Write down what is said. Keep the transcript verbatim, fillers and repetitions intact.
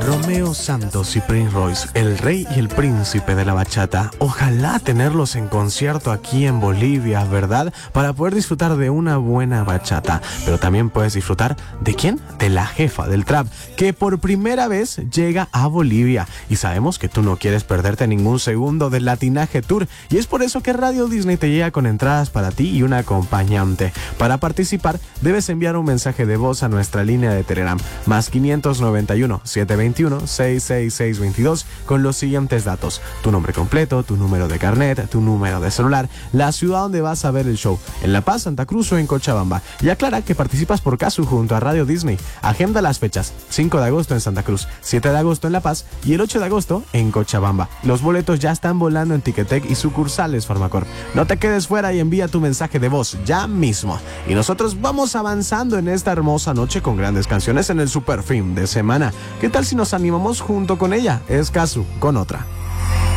Romeo Santos y Prince Royce, el rey y el príncipe de la bachata. Ojalá tenerlos en concierto aquí en Bolivia, ¿verdad? Para poder disfrutar de una buena bachata. Pero también puedes disfrutar ¿de quién? De la jefa del trap, que por primera vez llega a Bolivia. Y sabemos que tú no quieres perderte ningún segundo del Latinaje Tour. Y es por eso que Radio Disney te llega con entradas para ti y un acompañante. Para participar, debes enviar un mensaje de voz a nuestra línea de Telegram, más quinientos noventa y uno, setecientos veintiuno, sesenta y seis, seiscientos veintidós, con los siguientes datos: tu nombre completo, tu número de carnet, tu número de celular, la ciudad donde vas a ver el show, en La Paz, Santa Cruz o en Cochabamba. Y aclara que participas por caso junto a Radio Disney. Agenda las fechas: cinco de agosto en Santa Cruz, siete de agosto en La Paz y el ocho de agosto en Cochabamba. Los boletos ya están volando en Ticketek y sucursales Farmacor. No te quedes fuera y envía tu mensaje de voz ya mismo. Y nosotros vamos avanzando en esta hermosa noche con grandes canciones en el super fin de semana. ¿Qué tal si nos animamos junto con ella? Es Casu con otra.